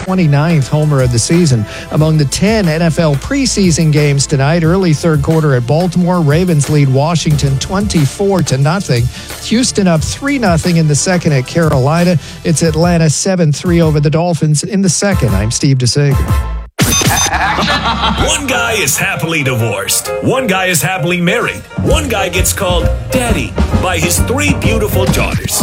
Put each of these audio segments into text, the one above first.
29th homer of the season. Among the 10 NFL preseason games tonight, early third quarter at Baltimore, Ravens lead Washington 24-0. Houston up 3-0 in the second at Carolina. It's Atlanta 7-3 over the Dolphins in the second. I'm Steve DeSager. One guy is happily divorced. One guy is happily married. One guy gets called daddy by his 3 beautiful daughters.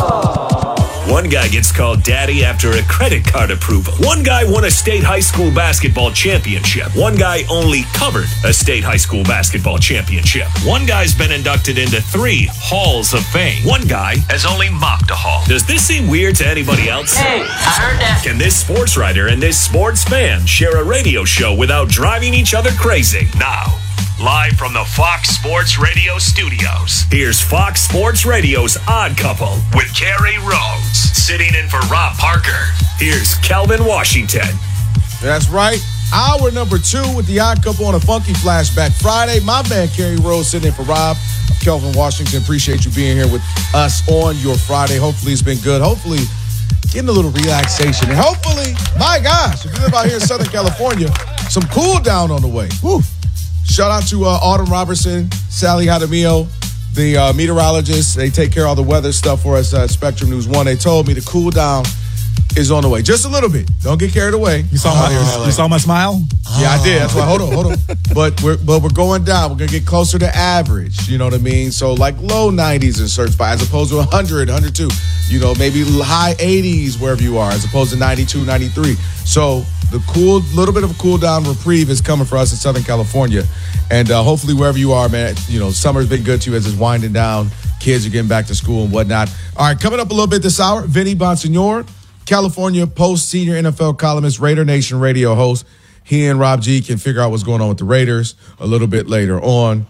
One guy gets called daddy after a credit card approval. One guy won a state high school basketball championship. One guy only covered a state high school basketball championship. One guy's been inducted into 3 halls of fame. One guy has only mocked a hall. Does this seem weird to anybody else? Hey, I heard that. Can this sports writer and this sports fan share a radio show without driving each other crazy? Now, live from the Fox Sports Radio studios, here's Fox Sports Radio's Odd Couple with Kerry Rhodes. Sitting in for Rob Parker, here's Kelvin Washington. That's right. Hour number 2 with the Odd Couple on a Funky Flashback Friday. My man, Kerry Rhodes, sitting in for Rob. I'm Kelvin Washington. Appreciate you being here with us on your Friday. Hopefully it's been good. Hopefully getting a little relaxation. And hopefully, my gosh, if you live out here in Southern California, some cool down on the way. Woo. Shout out to Autumn Robertson, Sally Hadamio, the meteorologists. They take care of all the weather stuff for us at Spectrum News 1. They told me the cool down is on the way. Just a little bit. Don't get carried away. You saw my smile? Yeah, I did. That's why. Hold on. But we're going down. We're going to get closer to average. You know what I mean? So like low 90s in certain spots as opposed to 100, 102. You know, maybe high 80s wherever you are as opposed to 92, 93. So the little bit of a cool down reprieve is coming for us in Southern California. And hopefully wherever you are, man, you know, summer's been good to you as it's winding down. Kids are getting back to school and whatnot. All right, coming up a little bit this hour, Vinny Bonsignore, California Post senior NFL columnist, Raider Nation radio host. He and Rob G can figure out what's going on with the Raiders a little bit later on.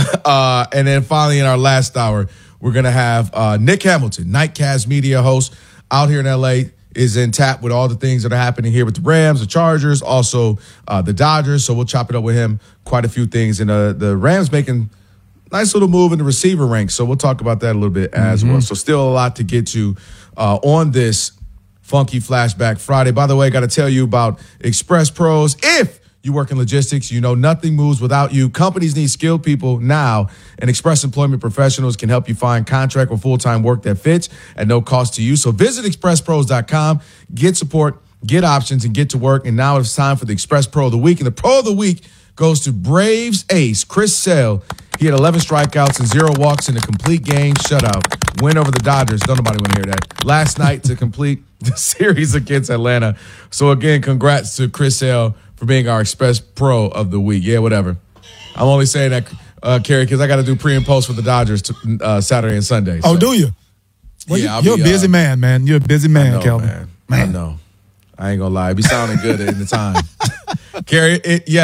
And then finally in our last hour, we're going to have Nick Hamilton, Nightcast media host out here in L.A., is in tap with all the things that are happening here with the Rams, the Chargers, also the Dodgers. So we'll chop it up with him, quite a few things. And the Rams making nice little move in the receiver ranks. So we'll talk about that a little bit as well. So still a lot to get to on this Funky Flashback Friday. By the way, I got to tell you about Express Pros. If you work in logistics, you know nothing moves without you. Companies need skilled people now, and Express Employment Professionals can help you find contract or full-time work that fits at no cost to you. So visit expresspros.com, get support, get options, and get to work. And now it's time for the Express Pro of the Week. And the Pro of the Week goes to Braves ace Chris Sale. He had 11 strikeouts and 0 walks in a complete game shutout. Win over the Dodgers. Don't nobody want to hear that. Last night to complete the series against Atlanta. So, again, congrats to Chris Sale for being our Express Pro of the Week. Yeah, whatever. I'm only saying that, Kerry, because I got to do pre and post for the Dodgers Saturday and Sunday. So. Oh, do you? Well, yeah, you're a busy man. You're a busy man, Kelvin. Man. I know. I ain't gonna lie. It be sounding good in the time. Kerry,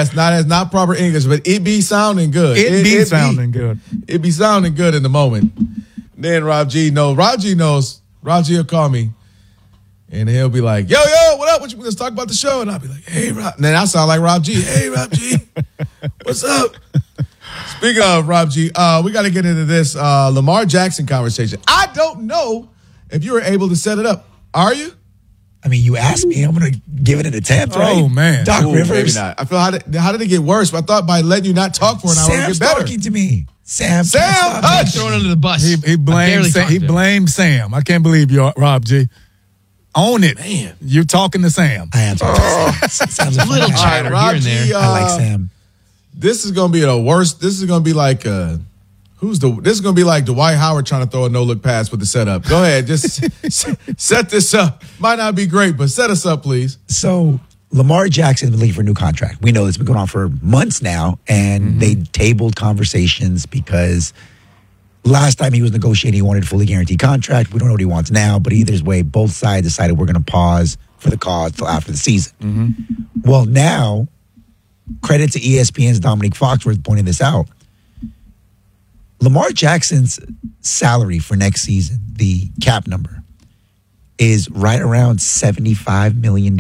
not proper English, but it be sounding good. It be sounding good. It be sounding good in the moment. Then Rob G knows. Rob G will call me. And he'll be like, yo, what up? Let's talk about the show. And I'll be like, hey, Rob. And then I sound like Rob G. Hey, Rob G. What's up? Speaking of Rob G, we got to get into this Lamar Jackson conversation. I don't know if you were able to set it up. Are you? I mean, you asked me. I'm going to give it an attempt, right? Oh, man. Doc Rivers. Maybe not. I feel how did it get worse? But I thought by letting you not talk for an hour, it would get better. Talking to me. Sam, hush. Thrown under the bus. He blamed Sam. I can't believe you, Rob G. Own it. Man. You're talking to Sam. I am talking to Sam. Sounds a little chatter here and there. I like Sam. This is going to be the worst. This is going to be like this is going to be like Dwight Howard trying to throw a no-look pass with the setup. Go ahead. Just set this up. Might not be great, but set us up, please. So Lamar Jackson is looking for a new contract. We know this has been going on for months now, and they tabled conversations because last time he was negotiating, he wanted a fully guaranteed contract. We don't know what he wants now, but either way, both sides decided we're going to pause for the cause till after the season. Well, now, credit to ESPN's Dominique Foxworth pointing this out. Lamar Jackson's salary for next season, the cap number, is right around $75 million.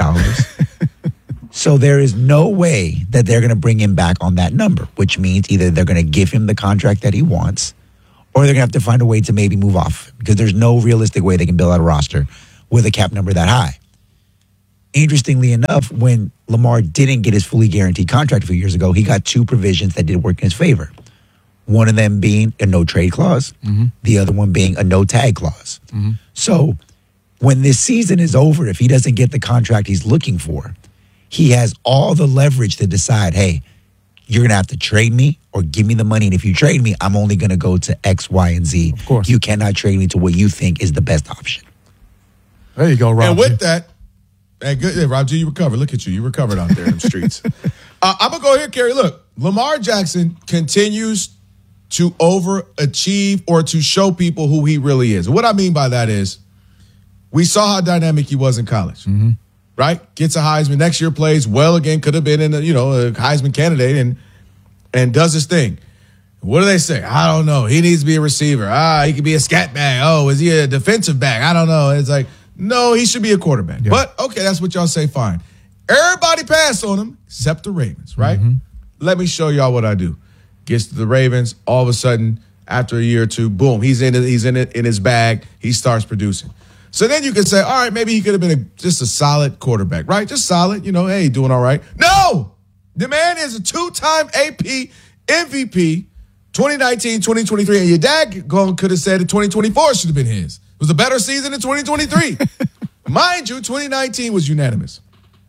So there is no way that they're going to bring him back on that number, which means either they're going to give him the contract that he wants, or they're going to have to find a way to maybe move off, because there's no realistic way they can build out a roster with a cap number that high. Interestingly enough, when Lamar didn't get his fully guaranteed contract a few years ago, he got two provisions that did work in his favor. One of them being a no trade clause, the other one being a no tag clause. So when this season is over, if he doesn't get the contract he's looking for, he has all the leverage to decide, hey, you're going to have to trade me or give me the money. And if you trade me, I'm only going to go to X, Y, and Z. Of course. You cannot trade me to what you think is the best option. There you go, Rob. And with that, hey, good, Rob G, you recovered. Look at you. You recovered out there in the streets. I'm going to go here, Kerry. Look, Lamar Jackson continues to overachieve or to show people who he really is. And what I mean by that is we saw how dynamic he was in college, right? Gets a Heisman. Next year plays well again. Could have been in a Heisman candidate and does his thing. What do they say? I don't know. He needs to be a receiver. He could be a scat bag. Oh, is he a defensive back? I don't know. It's like, no, he should be a quarterback. Yeah. But, okay, that's what y'all say, fine. Everybody passed on him except the Ravens, right? Let me show y'all what I do. Gets to the Ravens, all of a sudden, after a year or two, boom, he's in his bag. He starts producing. So then you can say, all right, maybe he could have been just a solid quarterback, right? Just solid, hey, doing all right. No! The man is a two-time AP MVP, 2019, 2023, and your dad could have said that 2024 should have been his. It was a better season in 2023. Mind you, 2019 was unanimous.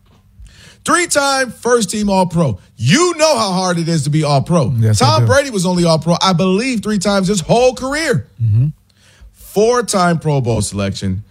3-time first-team All-Pro. You know how hard it is to be All-Pro. Yes, Tom Brady was only All-Pro, I believe, 3 times his whole career. 4-time Pro Bowl selection.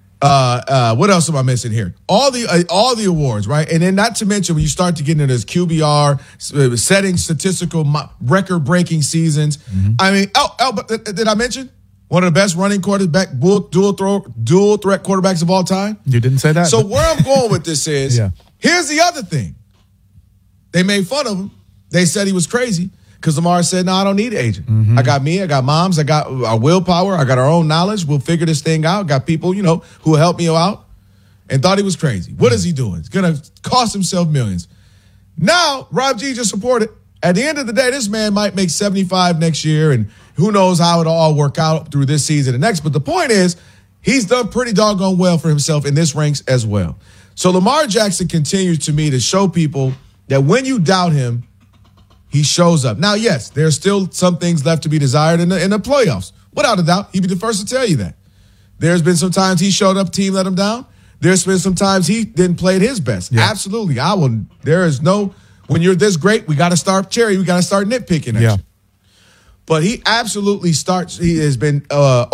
What else am I missing here? All the awards, right? And then not to mention when you start to get into this QBR, setting statistical record-breaking seasons. I mean, did I mention? One of the best running quarterback, dual threat quarterbacks of all time. You didn't say that. So where I'm going with this is, here's the other thing. They made fun of him. They said he was crazy because Lamar said, no, I don't need an agent. I got me, I got moms, I got our willpower, I got our own knowledge. We'll figure this thing out. Got people, who will help me out. And thought he was crazy. What is he doing? It's going to cost himself millions. Now, Rob G just reported, at the end of the day, this man might make 75 next year, and who knows how it'll all work out through this season and next. But the point is, he's done pretty doggone well for himself in this ranks as well. So Lamar Jackson continues to me to show people that when you doubt him, he shows up. Now, yes, there's still some things left to be desired in the playoffs. Without a doubt, he'd be the first to tell you that. There's been some times he showed up, team let him down. There's been some times he didn't play at his best. Yeah. Absolutely. There is no, when you're this great, we got to start nitpicking at you. But he absolutely he has been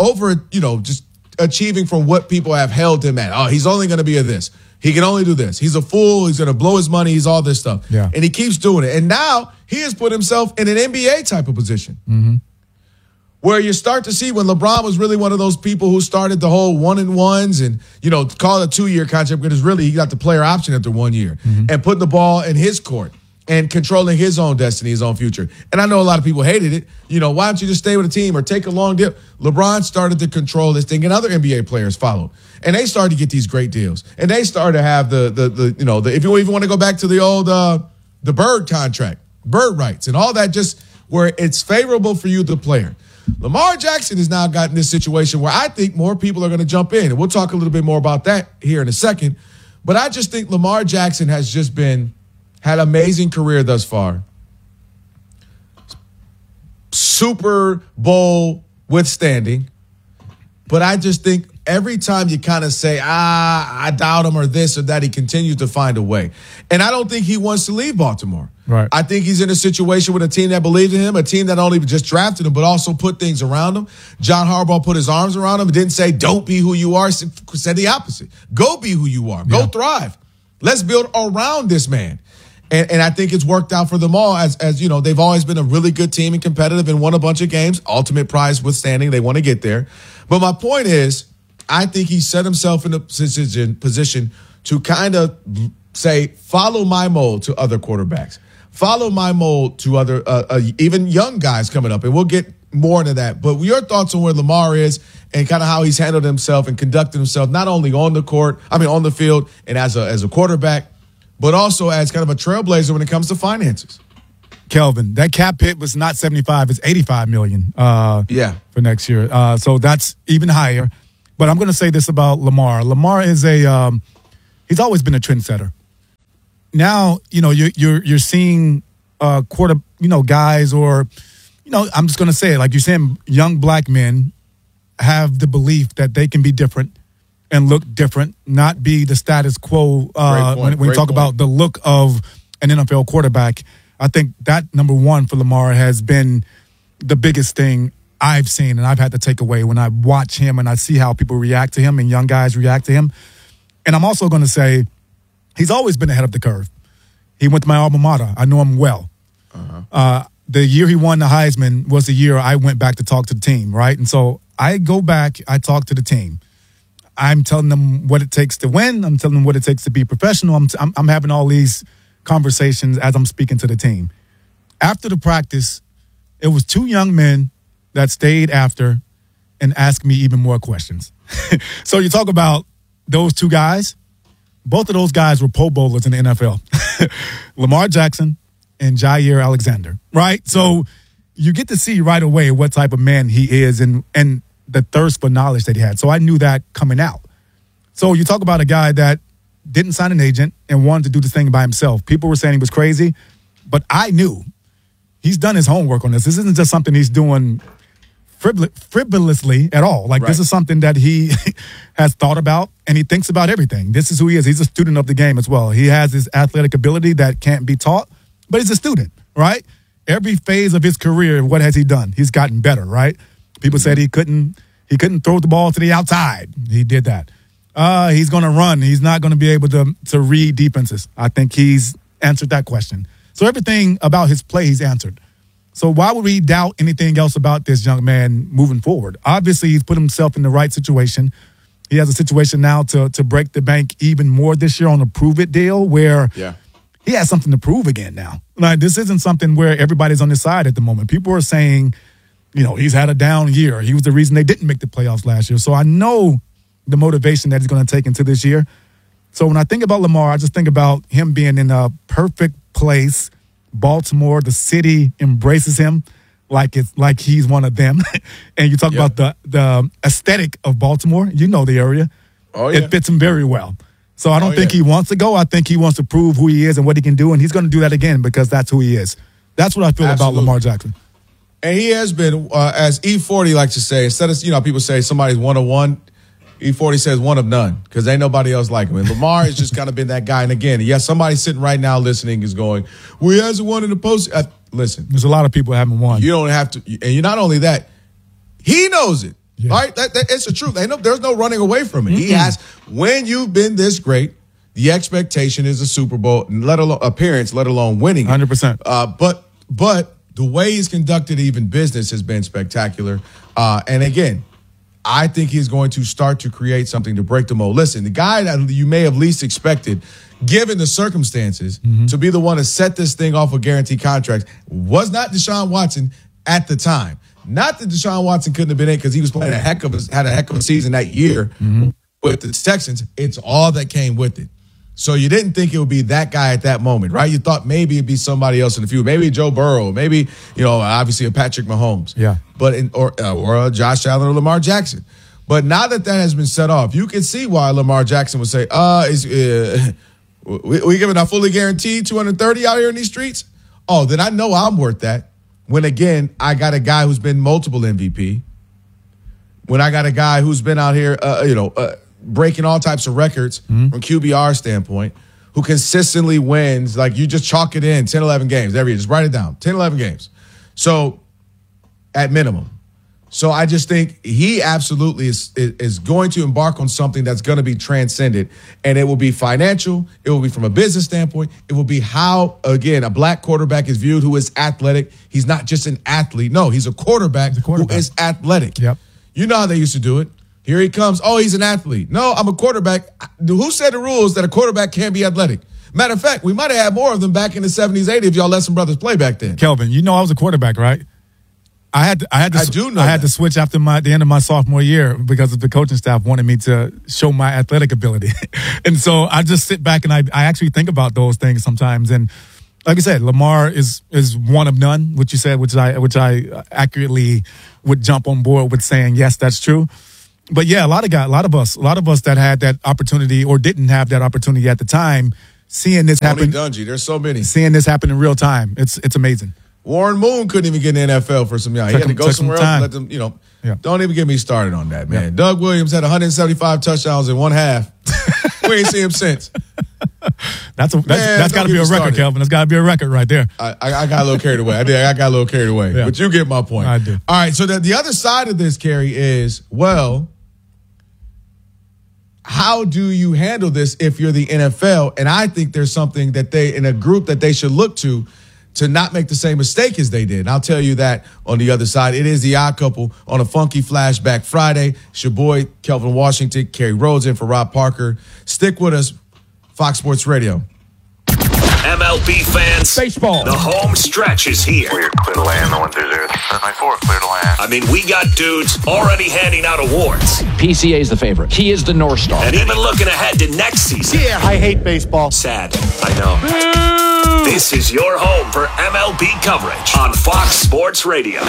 just achieving from what people have held him at. Oh, he's only going to be a this. He can only do this. He's a fool. He's going to blow his money. He's all this stuff. Yeah. And he keeps doing it. And now he has put himself in an NBA type of position. Where you start to see when LeBron was really one of those people who started the whole 1-and-1s and, call it a 2-year contract, but it's really he got the player option after 1 year and putting the ball in his court and controlling his own destiny, his own future. And I know a lot of people hated it. Why don't you just stay with a team or take a long deal? LeBron started to control this thing, and other NBA players followed. And they started to get these great deals. And they started to have if you even want to go back to the old the Bird contract, Bird rights, and all that, just where it's favorable for you, the player. Lamar Jackson has now gotten this situation where I think more people are going to jump in. And we'll talk a little bit more about that here in a second. But I just think Lamar Jackson has just had an amazing career thus far. Super Bowl withstanding. But I just think every time you kind of say, I doubt him or this or that, he continues to find a way. And I don't think he wants to leave Baltimore. Right. I think he's in a situation with a team that believed in him, a team that not only just drafted him, but also put things around him. John Harbaugh put his arms around him and didn't say, don't be who you are, said the opposite. Go be who you are. Go thrive. Let's build around this man. And I think it's worked out for them all as they've always been a really good team and competitive and won a bunch of games. Ultimate prize withstanding. They want to get there. But my point is, I think he set himself in a position to kind of say, follow my mold to other quarterbacks. Follow my mold to other, even young guys coming up. And we'll get more into that. But your thoughts on where Lamar is and kind of how he's handled himself and conducted himself, not only on the field and as a quarterback, but also as kind of a trailblazer when it comes to finances. Kelvin, that cap hit was not 75, it's 85 million for next year. So that's even higher. But I'm going to say this about Lamar. Lamar is he's always been a trendsetter. Now, you're seeing guys or, I'm just going to say it, like you're saying, young black men have the belief that they can be different and look different, not be the status quo when we talk about the look of an NFL quarterback. I think that, number one, for Lamar has been the biggest thing I've seen and I've had to take away when I watch him and I see how people react to him and young guys react to him. And I'm also going to say he's always been ahead of the curve. He went to my alma mater. I know him well. The year he won the Heisman was the year I went back to talk to the team, right? And so I go back, I talk to the team. I'm telling them what it takes to win. I'm telling them what it takes to be professional. I'm having all these conversations as I'm speaking to the team. After the practice, it was 2 young men that stayed after and asked me even more questions. So you talk about those 2 guys. Both of those guys were Pro Bowlers in the NFL. Lamar Jackson and Jair Alexander, right? So you get to see right away what type of man he is and the thirst for knowledge that he had. So I knew that coming out. So you talk about a guy that didn't sign an agent and wanted to do this thing by himself. People were saying he was crazy, but I knew he's done his homework on this. This isn't just something he's doing frivolously at all. Like, This is something that he has thought about, and he thinks about everything. This is who he is. He's a student of the game as well. He has his athletic ability that can't be taught, but he's a student, right? Every phase of his career, what has he done? He's gotten better, right? People said he couldn't throw the ball to the outside. He did that. He's going to run. He's not going to be able to read defenses. I think he's answered that question. So everything about his play, he's answered. So why would we doubt anything else about this young man moving forward? Obviously, he's put himself in the right situation. He has a situation now to break the bank even more this year on a prove-it deal where he has something to prove again now. Like, this isn't something where everybody's on his side at the moment. People are saying, he's had a down year. He was the reason they didn't make the playoffs last year. So I know the motivation that he's going to take into this year. So when I think about Lamar, I just think about him being in a perfect place. Baltimore, the city embraces him like he's one of them. And you talk about the aesthetic of Baltimore. You know the area. Oh, yeah. It fits him very well. So I don't think he wants to go. I think he wants to prove who he is and what he can do. And he's going to do that again because that's who he is. That's what I feel about Lamar Jackson. And he has been, as E40 likes to say, instead of, people say somebody's one of one, E40 says one of none because ain't nobody else like him. And Lamar has just kind of been that guy. And again, yes, somebody sitting right now listening is going, well, he hasn't won in the post. Listen. There's a lot of people that haven't won. You don't have to. And you're not only that, he knows it. Yeah. Right? It's the truth. There's no running away from it. Mm-hmm. He has. When you've been this great, the expectation is a Super Bowl, let alone appearance, let alone winning. 100%. But the way he's conducted even business has been spectacular. And again, I think he's going to start to create something to break the mold. Listen, the guy that you may have least expected, given the circumstances, to be the one to set this thing off a guaranteed contract was not Deshaun Watson at the time. Not that Deshaun Watson couldn't have been in because he was playing had a heck of a season that year with the Texans. It's all that came with it. So you didn't think it would be that guy at that moment, right? You thought maybe it'd be somebody else in the future, maybe Joe Burrow, maybe obviously a Patrick Mahomes, or Josh Allen or Lamar Jackson. But now that has been set off, you can see why Lamar Jackson would say, we giving a fully guaranteed 230 out here in these streets? Oh, then I know I'm worth that. When again, I got a guy who's been multiple MVP. When I got a guy who's been out here, breaking all types of records from QBR standpoint, who consistently wins, like you just chalk it in 10, 11 games every year. Just write it down, 10, 11 games. So at minimum. So I just think he absolutely is going to embark on something that's going to be transcendent, and it will be financial. It will be from a business standpoint. It will be how, again, a black quarterback is viewed who is athletic. He's not just an athlete. No, he's a quarterback who is athletic. Yep. You know how they used to do it. Here he comes. Oh, he's an athlete. No, I'm a quarterback. Who said the rules that a quarterback can't be athletic? Matter of fact, we might have had more of them back in the 70s, 80s if y'all let some brothers play back then. Kelvin, you know I was a quarterback, right? I had to switch after the end of my sophomore year because of the coaching staff wanted me to show my athletic ability. And so I just sit back and I actually think about those things sometimes. And like I said, Lamar is one of none, which you said, which I accurately would jump on board with saying, yes, that's true. But yeah, a lot of us that had that opportunity or didn't have that opportunity at the time, seeing this happen. Dungy, there's so many. Seeing this happen in real time, it's amazing. Warren Moon couldn't even get in the NFL for some young. He had to go somewhere else and let them, Yeah. Don't even get me started on that, man. Yeah. Doug Williams had 175 touchdowns in one half. We ain't seen him since. That's got to be a record, Kelvin. That's got to be a record right there. I got a little carried away. I got a little carried away. Yeah. But you get my point. I do. All right, so the other side of this, Kerry, is, well, how do you handle this if you're the NFL? And I think there's something that in a group that they should look to not make the same mistake as they did. And I'll tell you that on the other side. It is the Odd Couple on a Funky Flashback Friday. It's your boy, Kelvin Washington, Kerry Rhodes in for Rob Parker. Stick with us, Fox Sports Radio. MLB fans, baseball. The home stretch is here. We're clear to land, 1-2-0. 794, clear to land. I mean, we got dudes already handing out awards. PCA is the favorite. He is the North Star. And even looking ahead to next season. Yeah, I hate baseball. Sad, I know. This is your home for MLB coverage on Fox Sports Radio.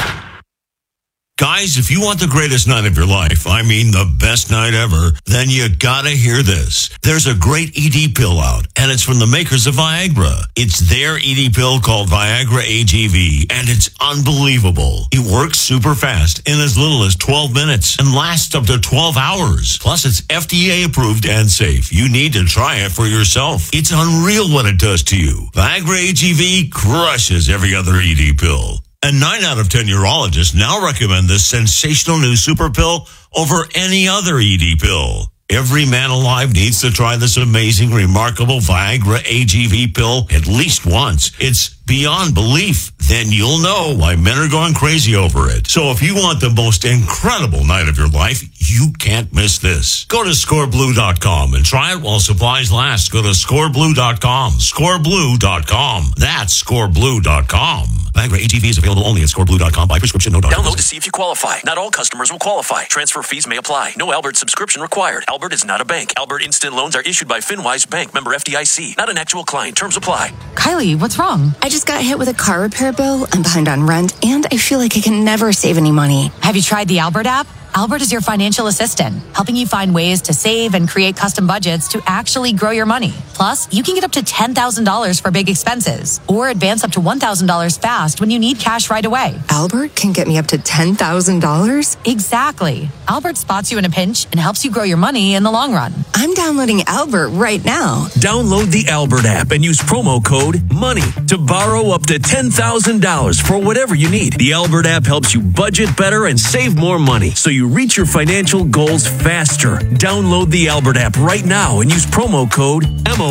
Guys, if you want the greatest night of your life, I mean the best night ever, then you gotta hear this. There's a great ED pill out, and it's from the makers of Viagra. It's their ED pill called Viagra AGV, and it's unbelievable. It works super fast in as little as 12 minutes and lasts up to 12 hours. Plus, it's FDA approved and safe. You need to try it for yourself. It's unreal what it does to you. Viagra AGV crushes every other ED pill. And 9 out of 10 urologists now recommend this sensational new super pill over any other ED pill. Every man alive needs to try this amazing, remarkable Viagra AGV pill at least once. It's beyond belief. Then you'll know why men are going crazy over it. So if you want the most incredible night of your life, you can't miss this. Go to scoreblue.com and try it while supplies last. Go to scoreblue.com. Scoreblue.com. That's scoreblue.com. Viagra AGV is available only at scoreblue.com by prescription. No doctor. Download to see if you qualify. Not all customers will qualify. Transfer fees may apply. No Albert subscription required. Albert is not a bank. Albert Instant Loans are issued by FinWise Bank, member FDIC. Not an actual client. Terms apply. Kylie, what's wrong? I just got hit with a car repair bill. I'm behind on rent, and I feel like I can never save any money. Have you tried the Albert app? Albert is your financial assistant, helping you find ways to save and create custom budgets to actually grow your money. Plus, you can get up to $10,000 for big expenses or advance up to $1,000 fast when you need cash right away. Albert can get me up to $10,000? Exactly. Albert spots you in a pinch and helps you grow your money in the long run. I'm downloading Albert right now. Download the Albert app and use promo code MONEY to borrow up to $10,000 for whatever you need. The Albert app helps you budget better and save more money, so you reach your financial goals faster. Download the Albert app right now and use promo code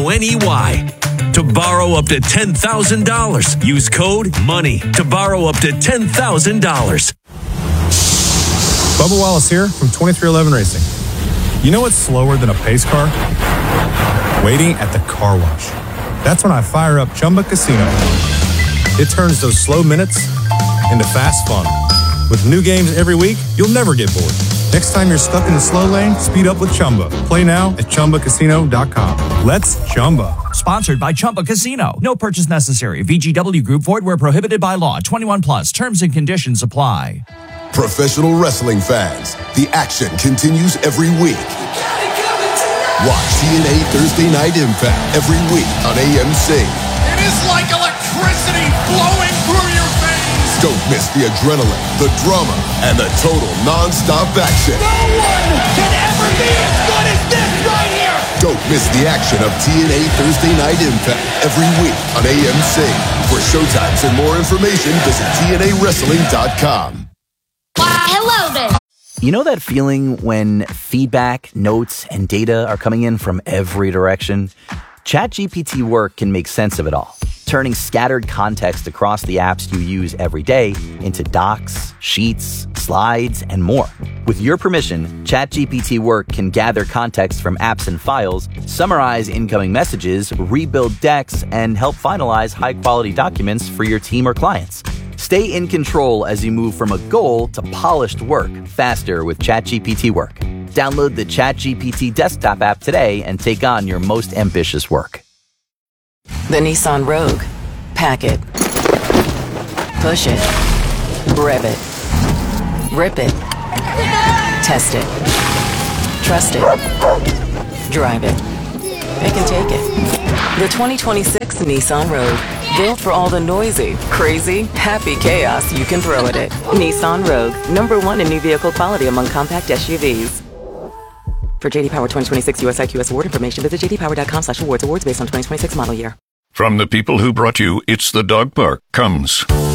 MONEY to borrow up to $10,000. Use code MONEY to borrow up to $10,000. Bubba Wallace here from 2311 Racing. You know what's slower than a pace car? Waiting at the car wash. That's when I fire up Chumba Casino. It turns those slow minutes into fast fun. With new games every week, you'll never get bored. Next time you're stuck in the slow lane, speed up with Chumba. Play now at ChumbaCasino.com. Let's Chumba. Sponsored by Chumba Casino. No purchase necessary. VGW Group. Void where prohibited by law. 21 plus. Terms and conditions apply. Professional wrestling fans, the action continues every week. Watch TNA Thursday Night Impact every week on AMC. It is like electricity flowing through your veins. Don't miss the adrenaline, the drama, and the total non-stop action. No one can ever be as good as this right here. Don't miss the action of TNA Thursday Night Impact every week on AMC. For showtimes and more information, visit TNAWrestling.com. Hello there. You know that feeling when feedback, notes, and data are coming in from every direction? ChatGPT Work can make sense of it all, turning scattered context across the apps you use every day into docs, sheets, slides, and more. With your permission, ChatGPT Work can gather context from apps and files, summarize incoming messages, rebuild decks, and help finalize high-quality documents for your team or clients. Stay in control as you move from a goal to polished work faster with ChatGPT Work. Download the ChatGPT desktop app today and take on your most ambitious work. The Nissan Rogue. Pack it. Push it. Rev it. Rip it. Test it. Trust it. Drive it. They can take it. The 2026 Nissan Rogue. Built for all the noisy, crazy, happy chaos you can throw at it. Nissan Rogue. #1 in new vehicle quality among compact SUVs. For JD Power 2026 US IQS award information, visit jdpower.com/awards. Awards based on 2026 model year. From the people who brought you It's the Dog Park comes